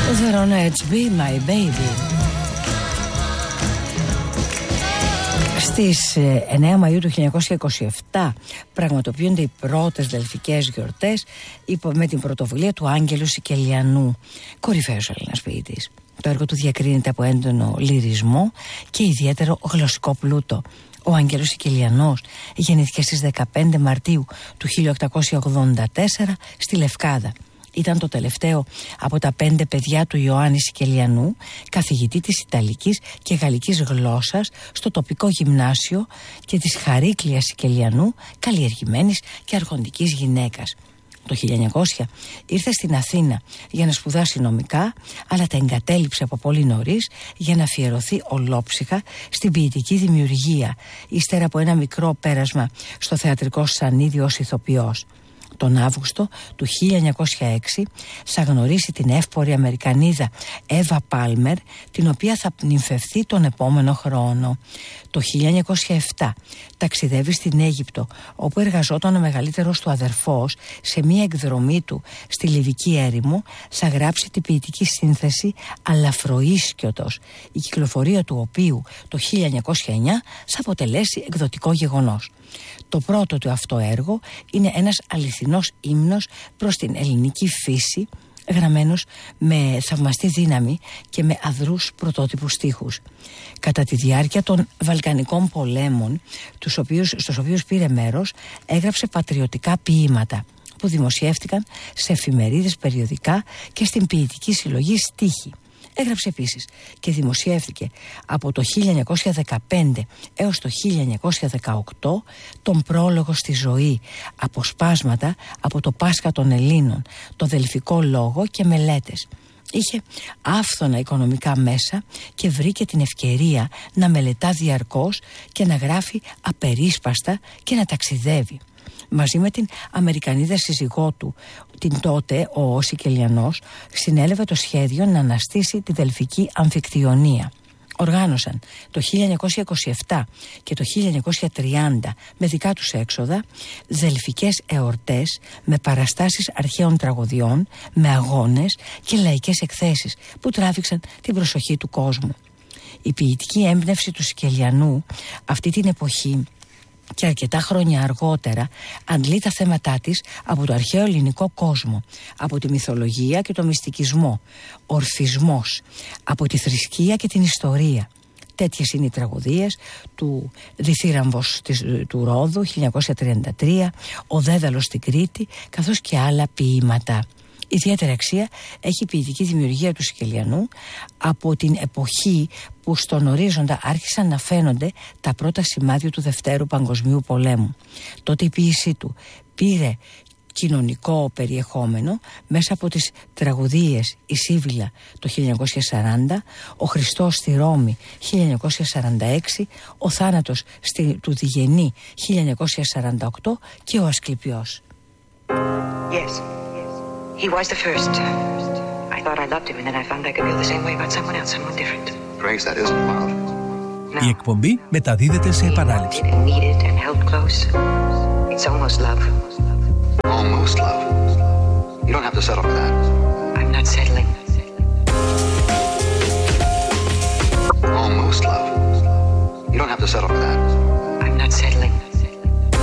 The Ronettes Be My Baby. Στις 9 Μαΐου του 1927 πραγματοποιούνται οι πρώτες δελφικές γιορτές με την πρωτοβουλία του Άγγελου Σικελιανού, κορυφαίος Έλληνας ποιητής. Το έργο του διακρίνεται από έντονο λυρισμό και ιδιαίτερο γλωσσικό πλούτο. Ο Άγγελος Σικελιανός γεννήθηκε στις 15 Μαρτίου του 1884 στη Λευκάδα. Ήταν το τελευταίο από τα 5 παιδιά του Ιωάννη Σικελιανού, καθηγητή της Ιταλικής και Γαλλικής γλώσσας στο τοπικό γυμνάσιο, και της Χαρίκλειας Σικελιανού, καλλιεργημένης και αρχοντικής γυναίκας. Το 1900 ήρθε στην Αθήνα για να σπουδάσει νομικά, αλλά τα εγκατέλειψε από πολύ νωρίς για να αφιερωθεί ολόψυχα στην ποιητική δημιουργία, ύστερα από ένα μικρό πέρασμα στο θεατρικό σανίδι ως ηθοποιός. Τον Αύγουστο του 1906 θα γνωρίσει την εύπορη Αμερικανίδα Εύα Πάλμερ, την οποία θα νυμφευθεί τον επόμενο χρόνο. Το 1907 ταξιδεύει στην Αίγυπτο, όπου εργαζόταν ο μεγαλύτερος του αδερφός. Σε μία εκδρομή του στη Λιβική έρημο θα γράψει την ποιητική σύνθεση «Αλαφροίσκιωτος», η κυκλοφορία του οποίου το 1909 θα αποτελέσει εκδοτικό γεγονός. Το πρώτο του αυτό έργο είναι ένας αληθινός ύμνος προς την ελληνική φύση, γραμμένος με θαυμαστή δύναμη και με αδρούς πρωτότυπους στίχους. Κατά τη διάρκεια των Βαλκανικών πολέμων, στους οποίους πήρε μέρος, έγραψε πατριωτικά ποίηματα που δημοσιεύτηκαν σε εφημερίδες, περιοδικά και στην ποιητική συλλογή Στίχη. Έγραψε επίσης και δημοσιεύθηκε από το 1915 έως το 1918 τον πρόλογο στη ζωή, αποσπάσματα από το Πάσχα των Ελλήνων, το Δελφικό Λόγο και μελέτες. Είχε άφθονα οικονομικά μέσα και βρήκε την ευκαιρία να μελετά διαρκώς και να γράφει απερίσπαστα και να ταξιδεύει. Μαζί με την Αμερικανίδα σύζυγό του, την τότε ο Σικελιανός, συνέλαβε το σχέδιο να αναστήσει τη Δελφική Αμφικτιονία. Οργάνωσαν το 1927 και το 1930 με δικά τους έξοδα δελφικές εορτές με παραστάσεις αρχαίων τραγωδιών, με αγώνες και λαϊκές εκθέσεις που τράβηξαν την προσοχή του κόσμου. Η ποιητική έμπνευση του Σικελιανού αυτή την εποχή και αρκετά χρόνια αργότερα αντλεί τα θέματά της από το αρχαίο ελληνικό κόσμο, από τη μυθολογία και το μυστικισμό, ορφισμός, από τη θρησκεία και την ιστορία. Τέτοιες είναι οι τραγωδίες του «Διθύραμβος του Ρόδου» 1933, «Ο Δέδαλος στην Κρήτη», καθώς και άλλα ποίηματα. Ιδιαίτερη αξία έχει η ποιητική δημιουργία του Σικελιανού από την εποχή που στον ορίζοντα άρχισαν να φαίνονται τα πρώτα σημάδια του Δευτέρου Παγκοσμίου Πολέμου. Τότε η ποίησή του πήρε κοινωνικό περιεχόμενο μέσα από τις τραγωδίες «Η Σίβηλα» το 1940, «Ο Χριστός στη Ρώμη» 1946, «Ο Θάνατος του Διγενή» 1948 και «Ο Ασκληπιός». Yes. He was the first. I thought I loved him and then I found I could feel the same way about someone else, someone different. Grace, that isn't love. Η εκπομπή μεταδίδεται σε επανάληψη. Needed and held close. It's almost love. Almost love. You don't have to settle for that. I'm not settling. Almost love. You don't have to settle for that. I'm not settling.